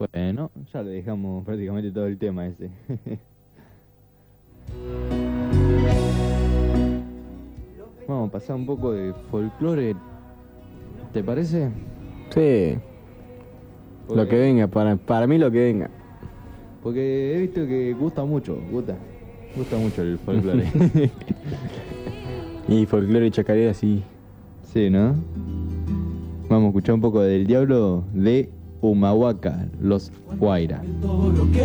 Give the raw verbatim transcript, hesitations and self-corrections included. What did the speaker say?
Bueno, ya le dejamos prácticamente todo el tema ese. Vamos a pasar un poco de folclore, ¿te parece? Sí, lo que Porque, venga, para, para mí lo que venga. porque he visto que gusta mucho, gusta, gusta mucho el folclore. Y folclore y chacarera, sí. Sí, ¿no? Vamos a escuchar un poco del Diablo de Humahuaca, los Guaira.